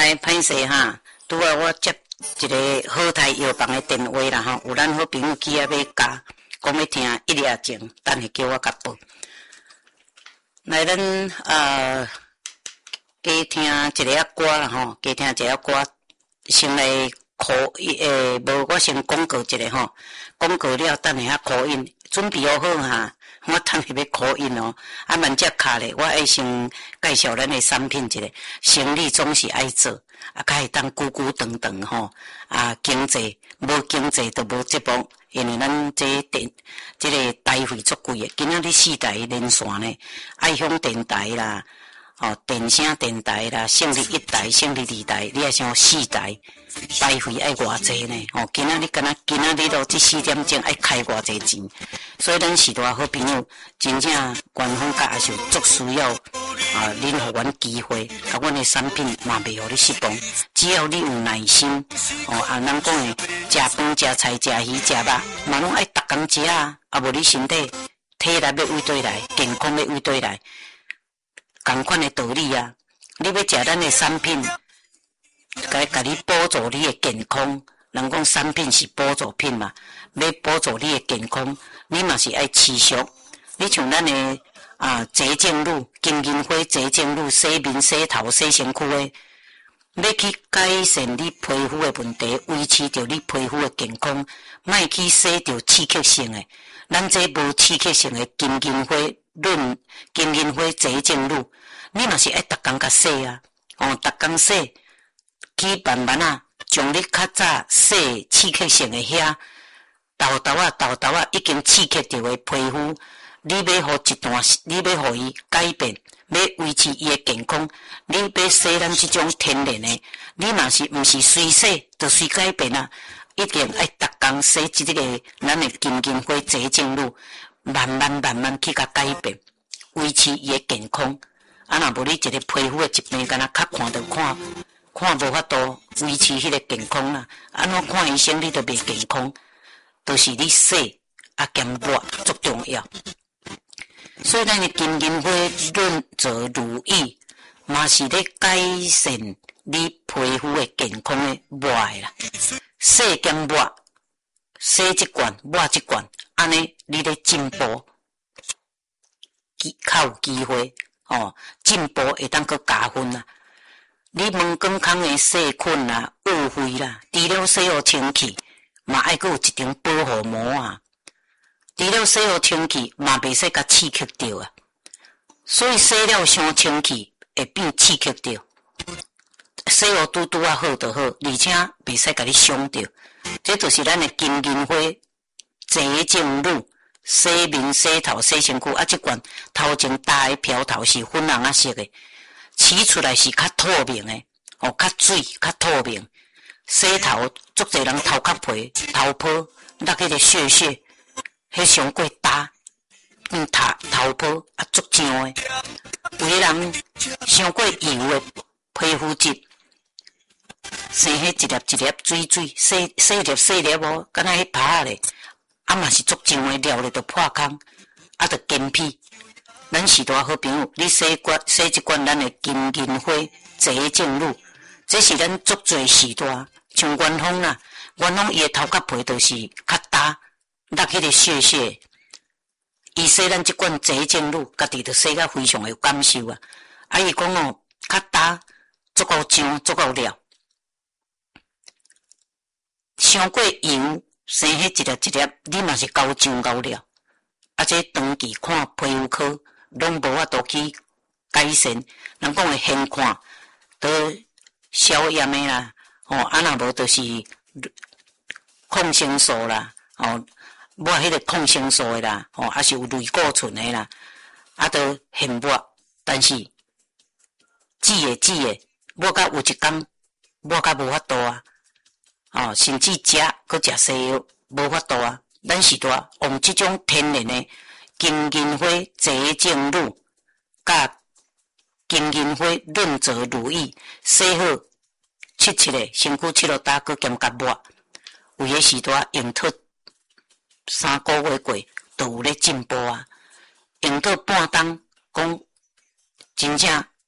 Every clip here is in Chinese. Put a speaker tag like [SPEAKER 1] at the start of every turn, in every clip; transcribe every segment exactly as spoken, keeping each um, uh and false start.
[SPEAKER 1] 哎，歹势哈，拄啊我接一个好台药房的电话啦吼，有咱好朋友去遐要加，讲要听一粒钟，等下叫我甲报。来，咱呃加听一个歌啦吼，加听一个歌，先来考诶，无我先广告一下吼，广告了等下考音，准备好好哈。我等下要考音哦，啊慢只卡咧，我爱先介绍咱的产品一下，生理总是爱做，啊，较会当久久长长吼，啊，经济无经济都无节目，因为咱这电这个台费足贵诶，今仔日四台连线呢，爱享电台啦，哦，电声电台啦，胜利一台、胜利二台，你也想四台，台费爱偌济呢？哦，今仔日敢若今仔日咯，这四点钟爱开偌济钱，所以咱是大好朋友，真正官方甲也是足需要啊，恁互阮机会，甲阮的产品嘛袂互你失望，只要你有耐心，哦，啊，咱讲诶，食饭、食菜、食鱼、食肉，嘛拢爱逐工食啊，啊无你身体体力要为对来，健康要为对来。同款的道理啊！你要食咱的产品，该甲你补助你的健康。人讲产品是补助品嘛，要补助你的健康，你嘛是爱持续。你像咱的啊，洁净露、金银花洁净露，洗面、洗头、洗身躯的，要去改善你皮肤的问题，维持着你皮肤的健康，莫去洗着刺激性的。咱这无刺激性的金银花润、金银花洁净露。你嘛是爱逐工甲洗啊，哦，逐工洗，去慢慢啊，将你较早洗刺激性的遐痘痘啊、痘痘啊已经刺激着的皮肤，你要互一段，你要互伊改变，要维持伊的健康，你要洗咱即种天然的，你嘛是毋是随洗就随改变啊？一定爱逐工洗即个咱的金银花洁净露，慢慢慢慢去甲改变，维持伊的健康。啊，若无你一个皮肤的疾病，敢若较看着看，看无法度维持迄个健康啦。安怎看医生你都袂健康，都、就是你洗啊兼热足重要。所以咱的金银花润泽如意，嘛是咧改善你皮肤的健康的热啦。洗兼热，洗一罐，热一罐，安尼你咧进步，较有机会。哦，进步会当搁加分啦！你门健康的细菌啦、误会啦，除了洗互清气，嘛爱搁有一层保护膜啊。除了洗互清气，嘛袂使甲刺激着啊。所以洗了伤清气，会变刺激着。洗互拄拄啊好就好，而且袂使甲你伤着。这就是咱的金银花洁净露。洗面、洗头、洗身躯，啊！即罐头前搭的漂头是粉红啊色的，洗出来是较透明的，哦，较水、较透明。洗头，足侪人头壳皮、头泡，那迄个屑屑，迄上过焦，嗯，头头泡啊，足痒的。有个人伤过油的皮肤质，生迄一粒一粒水水，细细粒细粒哦，敢若迄拍咧。啊嘛是足痒的，撩咧就破空，啊着干皮。咱是大好朋友，你洗罐洗一罐咱的金银花洁净露，这是咱足侪时代，像元芳啦，元芳伊的头壳皮都是较焦，落迄个屑屑。伊洗咱即罐洁净露，家己就洗甲非常的有感受啊。啊伊讲哦，较焦，足够痒，足够撩，伤过油。生迄一粒一粒，你嘛是高痒高了，啊！这长期看皮肤科，拢无法度去改善。人讲的现看，都消炎的啦，哦，啊若无就是抗生素啦，哦，抹迄个抗生素的啦，哦，啊是有类固醇的啦，啊都现抹，但是止的止的，抹甲有一工，抹甲无法度啊。哦，甚至食搁食西药无法度啊！咱是多用即种天然的金银花洁净露，甲金银花润泽如意，洗好七七的身躯七落打，搁兼甲抹，有诶时多用脱三个月过，都有咧进步啊！用脱半冬，讲真正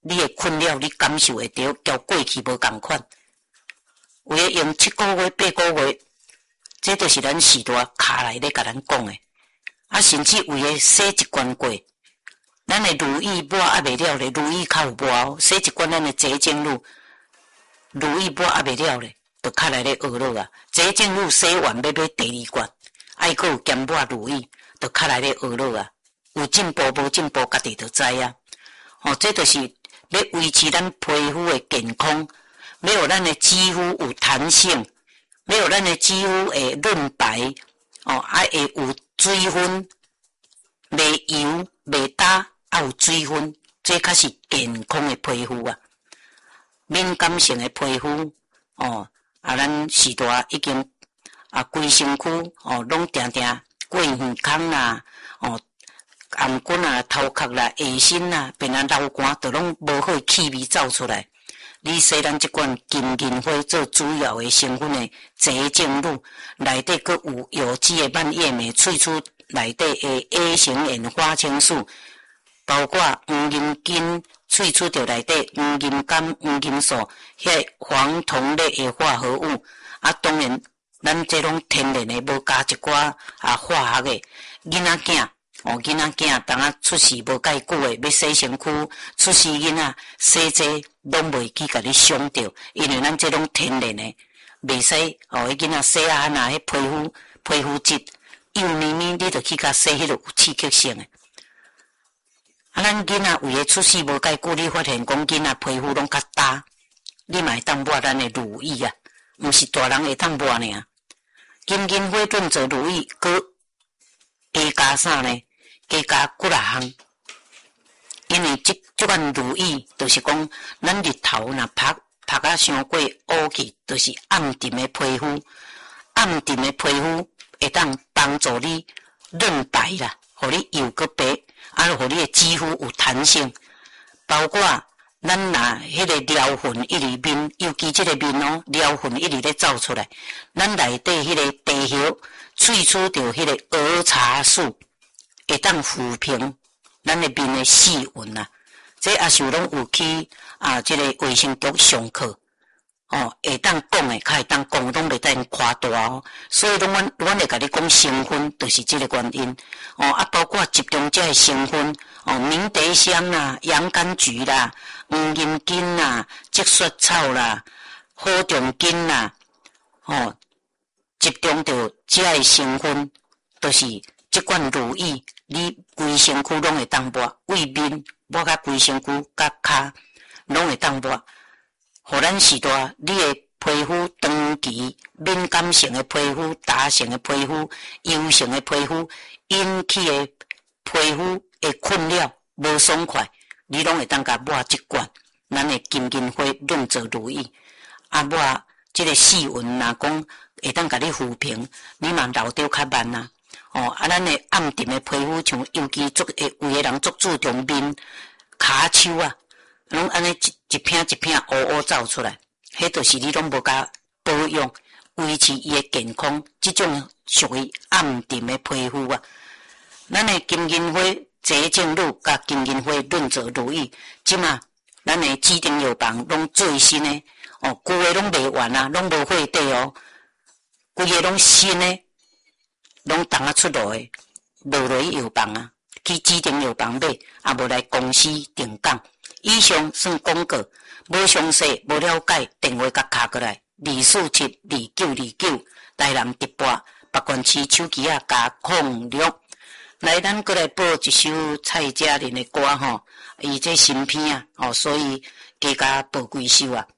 [SPEAKER 1] 你的困扰你感受会到，交过去无共款。有诶用七个月、八个月，这就是咱时代卡来咧甲咱讲诶。啊，甚至有诶洗一罐过，咱诶如意抹还未了咧，如意较有抹哦，洗一罐咱诶洁净露，如意抹还未了咧，就卡来咧学了啊。洁净露洗完要买第二罐，爱阁有兼抹如意，就卡来咧学了啊。有进步无进步，家己就知啊。哦，这就是要维持咱皮肤的健康，要有咱的肌肤有弹性，要有咱的肌肤会润白，哦，啊会有水分，袂油袂干，啊有水分，这才是健康的皮肤啊。敏感性的皮肤，哦，啊咱时代已经啊规身躯哦，拢定定过耳孔啦，哦。颔骨啊、头壳啦、下身啦，变啊流汗，都拢无好气味走出来。你洗咱即款金银花做主要的成分的洁净露，内底阁有有机的蔓越莓萃取内底的 A 型盐花青素，包括黄金根萃取着内底黄金苷、黄金素、迄黄酮类的化合物。啊，当然，咱这拢天然的，无加一寡啊化学的。囡仔囝。哦，囡仔囝当啊出世无介久诶，要洗身躯，出世囡仔洗这拢袂去甲你伤着，因为咱这拢天然诶，袂使哦，迄囡仔洗啊那迄皮肤皮肤质幼咪咪，你着去甲洗迄个有刺激性诶。啊，咱囡仔为了出世无介久，你发现讲囡仔皮肤拢较干，你嘛会当抹咱诶乳液啊，毋是大人会当抹尔。金银花炖做乳液，佮加加啥呢？加加几啊项，因为即即款如意，就是讲咱日头若晒晒啊伤过乌去，就是暗沉的皮肤，暗沉的皮肤会当帮助你润白啦，互你又个白，啊，互你的肌肤有弹性，包括咱若迄个撩痕一里面，尤其即个面哦，撩痕一里咧走出来，咱内底迄个地叶萃取着迄个儿茶素。会当抚平咱的面的细纹啊，这也是拢有去啊，这个卫生局上课哦，会当讲的，较会当讲，拢袂当夸大哦。所以拢阮阮会甲你讲成分，就是这个原因哦。啊，包括集中这个成分哦，明德香啦、洋甘菊啦、黄金根啦、积雪草啦、好重根啦，哦，集中着这个成分，就是这款如意。你规身躯拢会当抹，为面抹甲规身躯甲骹拢会当抹，互咱时代你的皮肤长期敏感性的皮肤、干性的皮肤、油性的皮肤引起的皮肤的困扰无爽快，你拢会当甲抹一罐，咱的金银花润泽如意，啊抹即个细纹若讲会当甲你抚平，你嘛老掉较慢啊。哦，啊，咱的暗沉的皮肤，像尤其足诶，有诶人足注重面、骹手啊，拢安尼一一片一片乌乌走出来，迄就是你拢无甲保养，维持伊诶健康，即种属于暗沉的皮肤啊。咱的金银花洁净露甲金银花润泽如意，即嘛，咱的指定药房拢最新诶，哦，旧诶拢卖完啊，拢无货底哦，规个拢新诶。拢当啊出炉诶，落落去药房啊，去指定药房买，啊无来公司定岗。以上算广告，无详细无了解，电话甲敲过来，二四七二九二九，台南直播，北关市手机啊加空六。来，咱过来播一首蔡佳玲的歌吼，伊这新片啊，哦，所以加加播几首啊。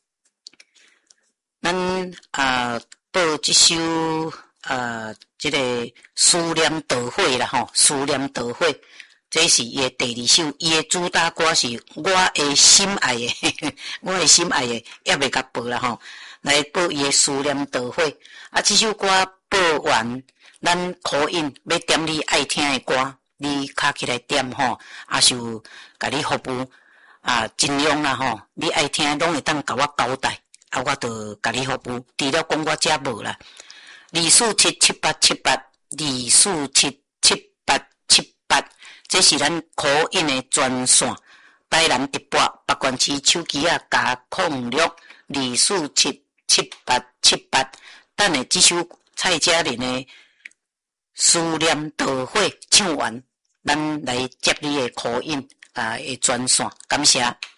[SPEAKER 1] 咱啊播一首。呃，这个思念稻花啦吼，思念稻花，这是伊的第二首，伊的主打歌是我的心爱的，我的心爱的，也未甲播啦吼，来播伊的思念稻花。啊，这首歌播完，咱可印要点你爱听的歌，你卡起来点吼，也是有甲你服务啊，尽量啦吼，你爱听拢会当甲我交代，啊，我就甲你服务，除了讲我遮无啦。二四七七八七八，二四七七八七八，这是咱可印的专线。 台南一拨北关市手机啊加空六二四七七八七八，等下这首蔡佳玲的思念桃花唱完，咱来接你的口音啊的专线，感谢。